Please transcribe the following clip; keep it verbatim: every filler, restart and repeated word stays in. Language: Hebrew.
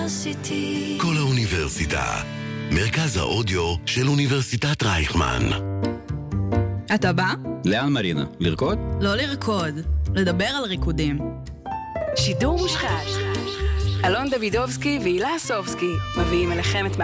University. כל האוניברסיטה, מרכז האודיו של אוניברסיטת רייכמן. אתה בא? לאן מרינה? לרקוד? לא לרקוד, לדבר על ריקודים. שידור מושחת. אלון דוידובסקי והילה סובסקי מביאים אליכם את